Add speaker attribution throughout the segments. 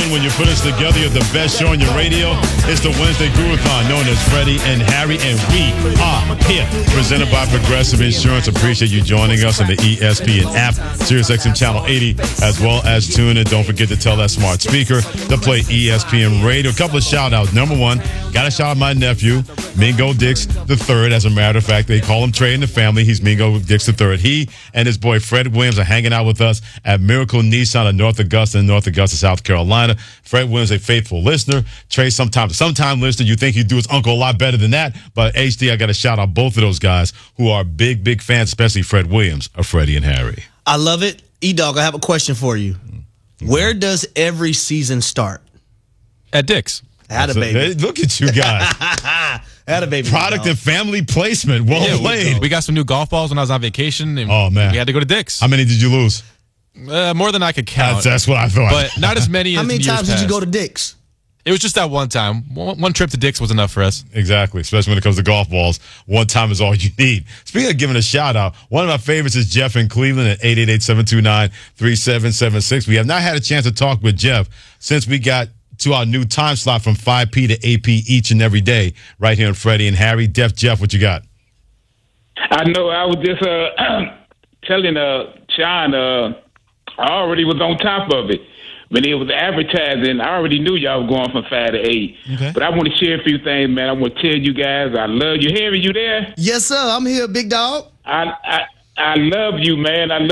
Speaker 1: fun when you put us together. You're the best show on your radio. It's the Wednesday Groovathon, known as Freddie and Harry, and we are here. Presented by Progressive Insurance. Appreciate you joining us on the ESPN app, SiriusXM Channel 80, as well as TuneIn. Don't forget to tell that smart speaker to play ESPN Radio. A couple of shout-outs. Number one, got to shout out my nephew, Mingo Dix III. As a matter of fact, they call him Trey in the family. He's Mingo Dix III. He and his boy Fred Williams are hanging out with us at Miracle Nissan in North Augusta, South Carolina. Fred Williams, a faithful listener. Trey, sometime listener. You think you do his uncle a lot better than that. But HD, I got to shout out both of those guys who are big fans, especially Fred Williams of Freddie and Harry.
Speaker 2: I love it. E-Dog, I have a question for you. Where does every season start?
Speaker 3: At Dick's.
Speaker 2: Had a baby.
Speaker 1: Look at you guys.
Speaker 2: Had a baby.
Speaker 1: Product and family placement. Well played.
Speaker 3: We got some new golf balls when I was on vacation. And
Speaker 1: oh, man.
Speaker 3: We had to go to Dick's.
Speaker 1: How many did you lose?
Speaker 3: More than I could count.
Speaker 1: That's what I thought.
Speaker 3: But not as many as
Speaker 2: How many times did you go to Dick's?
Speaker 3: It was just that one time. One trip to Dick's was enough for us.
Speaker 1: Exactly, especially when it comes to golf balls. One time is all you need. Speaking of giving a shout-out, one of my favorites is Jeff in Cleveland at 888-729-3776. We have not had a chance to talk with Jeff since we got to our new time slot from 5P to 8P each and every day right here in Freddie and Harry. Jeff, what you got?
Speaker 4: I know. I was just telling Sean, I already was on top of it. When it was advertising, I already knew y'all were going from 5 to 8. Okay. But I want to share a few things, man. I want to tell you guys I love you. Harry, you there?
Speaker 2: Yes, sir. I'm here, big dog.
Speaker 4: I love you, man. I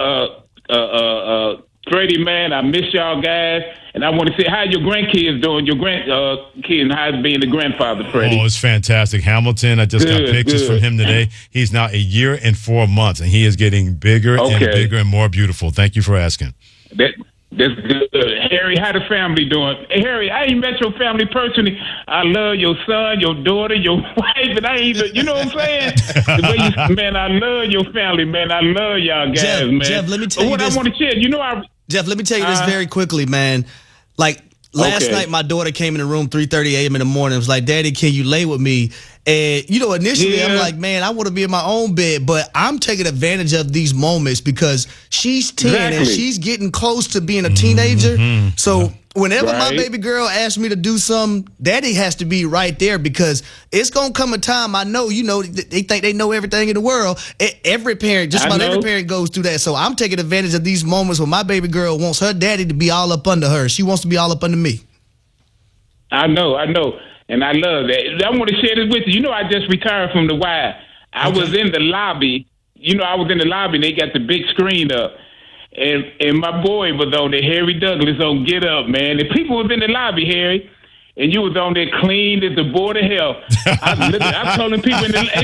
Speaker 4: love Freddie, man. I miss y'all guys. And I want to say, how your grandkids doing? Your grandkids, how's being the grandfather, Freddie?
Speaker 1: Oh, it's fantastic. Hamilton, I just got pictures from him today. He's now a year and 4 months, and he is getting bigger and bigger and more beautiful. Thank you for asking.
Speaker 4: That's good. Harry, how the family doing? Hey, Harry, I ain't met your family personally. I love your son, your daughter, your wife, and I ain't even, you know what I'm saying? Man, I love your family, man. I love y'all guys, man.
Speaker 2: Jeff, let me tell you this.
Speaker 4: I want to share,
Speaker 2: Jeff, let me tell you this very quickly, man. Like, last night, my daughter came in the room 3:30 a.m. in the morning. Was like, Daddy, can you lay with me? And, initially I'm like, man, I want to be in my own bed. But I'm taking advantage of these moments because she's 10 and she's getting close to being a teenager. So whenever my baby girl asks me to do something, Daddy has to be right there because it's going to come a time, I know, they think they know everything in the world. Every parent, just about every parent goes through that. So I'm taking advantage of these moments when my baby girl wants her daddy to be all up under her. She wants to be all up under me.
Speaker 4: I know. And I love that. I want to share this with you. I just retired from the Y. I was in the lobby. And they got the big screen up. And my boy was on there, Harry Douglas, on Get Up, man. And people was in the lobby, Harry. And you was on there clean as the Board of Health. I'm telling people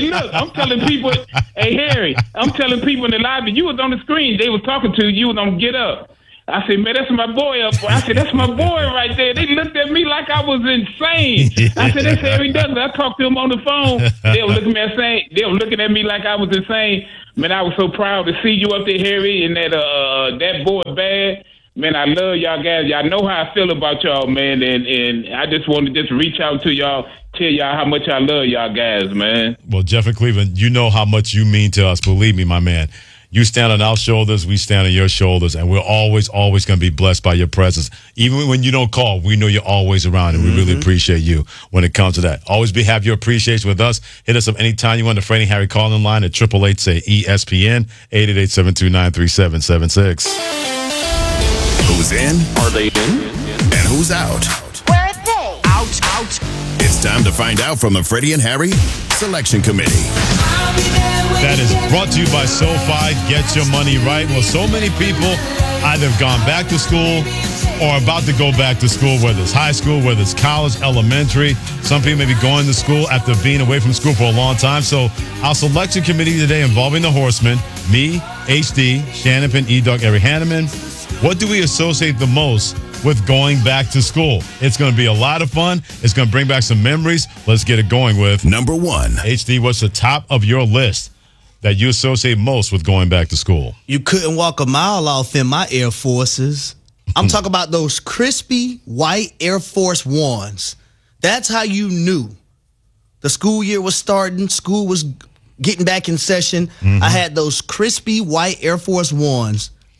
Speaker 4: hey, Harry, I'm telling people in the lobby, you was on the screen. They was talking to you. You was on Get Up. I said, man, that's my boy up. I said, that's my boy right there. They looked at me like I was insane. I said, that's Harry Douglas. I talked to him on the phone. They were looking at me like I was insane. Man, I was so proud to see you up there, Harry, and that boy bad. Man, I love y'all guys. Y'all know how I feel about y'all, man. And I just want to reach out to y'all, tell y'all how much I love y'all guys, man.
Speaker 1: Well, Jeff in Cleveland, you know how much you mean to us. Believe me, my man. You stand on our shoulders, we stand on your shoulders, and we're always going to be blessed by your presence. Even when you don't call, we know you're always around, and we really appreciate you when it comes to that. Always have your appreciation with us. Hit us up anytime you want. The Freddie and Harry calling line at 888-SAY-ESPN, 888-729-3776.
Speaker 5: Who's in?
Speaker 6: Are they in?
Speaker 5: And who's out?
Speaker 7: Where are they?
Speaker 5: Out. It's time to find out from the Freddie and Harry Selection Committee.
Speaker 1: That is brought to you by SoFi. Get your money right. Well, so many people either have gone back to school or about to go back to school, whether it's high school, whether it's college, elementary. Some people may be going to school after being away from school for a long time. So our selection committee today involving the Horsemen, me, HD, Shannon Penn, E-Dog, Eric Hanneman. What do we associate the most with going back to school? It's going to be a lot of fun. It's going to bring back some memories. Let's get it going with
Speaker 5: number one.
Speaker 1: HD, what's the top of your list that you associate most with going back to school?
Speaker 2: You couldn't walk a mile off in my Air Forces. I'm talking about those crispy white Air Force Ones. That's how you knew the school year was starting. School was getting back in session. I had those crispy white Air Force Ones.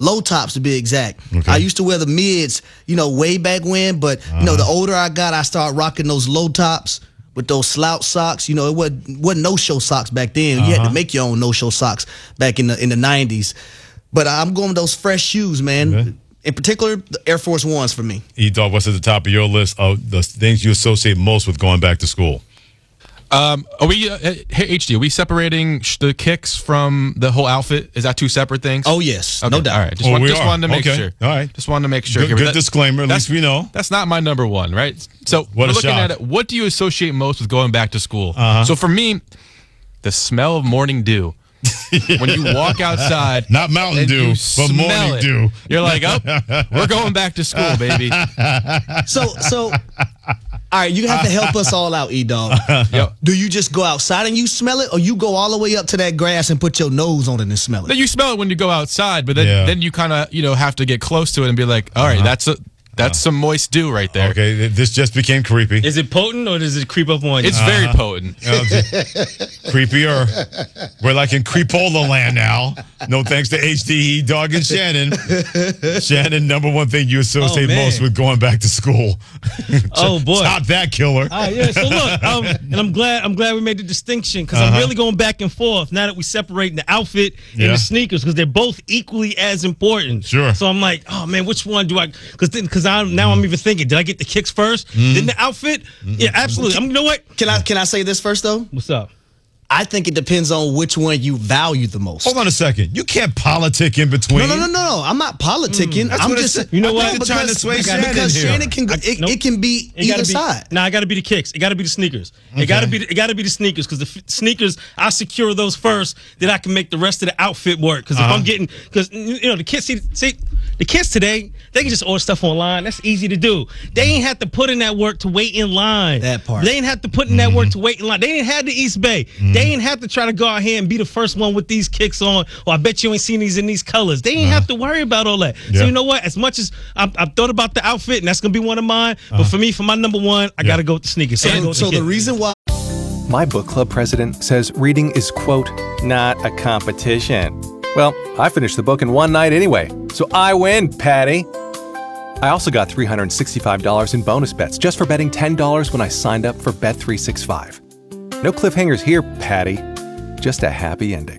Speaker 2: low tops to be exact.
Speaker 1: Okay.
Speaker 2: I used to wear the mids, way back when, but the older I got, I started rocking those low tops with those slouch socks. It wasn't no-show socks back then. You had to make your own no-show socks back in the 90s. But I'm going with those fresh shoes, man.
Speaker 1: Okay.
Speaker 2: In particular, the Air Force Ones for me.
Speaker 1: E-Dog, what's at the top of your list of the things you associate most with going back to school?
Speaker 3: Are we, hey, HD, are we separating the kicks from the whole outfit? Is that two separate things?
Speaker 2: Oh, yes.
Speaker 3: Okay,
Speaker 2: No doubt.
Speaker 3: All right. Just wanted to make
Speaker 1: Okay.
Speaker 3: sure.
Speaker 1: All right.
Speaker 3: Just wanted to make sure.
Speaker 1: Good disclaimer. At least we know.
Speaker 3: That's not my number one, right? So
Speaker 1: What a
Speaker 3: we're looking
Speaker 1: shock.
Speaker 3: at it. What do you associate most with going back to school? So for me, the smell of morning dew. When you walk outside,
Speaker 1: Not Mountain
Speaker 3: and
Speaker 1: Dew,
Speaker 3: you
Speaker 1: but
Speaker 3: smell
Speaker 1: morning
Speaker 3: it,
Speaker 1: dew.
Speaker 3: You're like, oh, we're going back to school, baby.
Speaker 2: So, all right, you have to help us all out, E-Dog.
Speaker 3: Yep.
Speaker 2: Do you just go outside and you smell it, or you go all the way up to that grass and put your nose on it and smell
Speaker 3: Then
Speaker 2: it?
Speaker 3: you smell it when you go outside, but then you kind of have to get close to it and be like, all right, that's some moist dew right there.
Speaker 1: Okay, this just became creepy.
Speaker 6: Is it potent or does it creep up on you?
Speaker 3: It's very potent.
Speaker 1: Creepier. We're like in Creepola land now. No thanks to HD, Dog, and Shannon. Shannon, number one thing you associate
Speaker 6: man.
Speaker 1: most with going back to school.
Speaker 6: Oh, boy.
Speaker 1: Top that killer.
Speaker 6: All right, yeah. So look, and I'm glad we made the distinction because I'm really going back and forth now that we separating the outfit and the sneakers because they're both equally as important.
Speaker 1: Sure.
Speaker 6: So I'm like, oh man, which one do I? Because I'm even thinking, did I get the kicks first? Then the outfit? Yeah, absolutely. You know what?
Speaker 2: Can I say this first though?
Speaker 6: What's up?
Speaker 2: I think it depends on which one you value the most.
Speaker 1: Hold on a second. You can't politic in between.
Speaker 2: No. I'm not politicking.
Speaker 1: That's
Speaker 2: I'm
Speaker 1: what
Speaker 2: just
Speaker 1: it's-
Speaker 6: You know
Speaker 1: I
Speaker 6: what?
Speaker 1: think you're trying to sway Shannon
Speaker 2: because
Speaker 1: here.
Speaker 2: Shannon can.
Speaker 6: Nope.
Speaker 2: It can be either side.
Speaker 6: Nah, it got to be the kicks. It got to be the sneakers. It got to be the sneakers because the sneakers I secure those first, then I can make the rest of the outfit work. Because if I'm getting, because the kids see the kids today, they can just order stuff online. That's easy to do. They ain't have to put in that work to wait in line.
Speaker 2: That part.
Speaker 6: They ain't have to put in that work to wait in line. They didn't have the East Bay. They ain't have to try to go out here and be the first one with these kicks on. Or I bet you ain't seen these in these colors. They ain't have to worry about all that.
Speaker 1: Yeah.
Speaker 6: So you know what? As much as I've thought about the outfit, and that's gonna be one of mine. But for me, for my number one, I gotta go with the sneakers.
Speaker 2: So the reason why
Speaker 7: My book club president says reading is, quote, not a competition. Well, I finished the book in one night anyway, so I win, Patty. I also got $365 in bonus bets just for betting $10 when I signed up for Bet365. No cliffhangers here, Patty. Just a happy ending.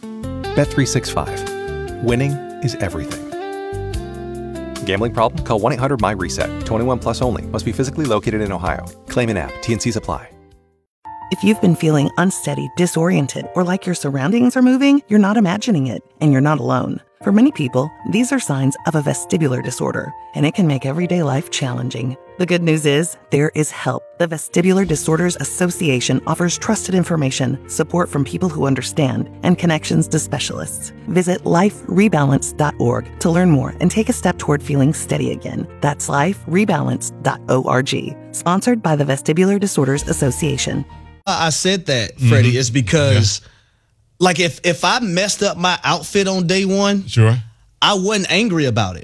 Speaker 7: Bet365. Winning is everything. Gambling problem? Call 1-800-MY-RESET. 21 plus only. Must be physically located in Ohio. Claim in app. T&Cs apply.
Speaker 8: If you've been feeling unsteady, disoriented, or like your surroundings are moving, you're not imagining it, and you're not alone. For many people, these are signs of a vestibular disorder, and it can make everyday life challenging. The good news is, there is help. The Vestibular Disorders Association offers trusted information, support from people who understand, and connections to specialists. Visit liferebalance.org to learn more and take a step toward feeling steady again. That's liferebalance.org. Sponsored by the Vestibular Disorders Association.
Speaker 2: I said that, Freddie, is because, like, if I messed up my outfit on day one,
Speaker 1: Sure.
Speaker 2: I wasn't angry about it.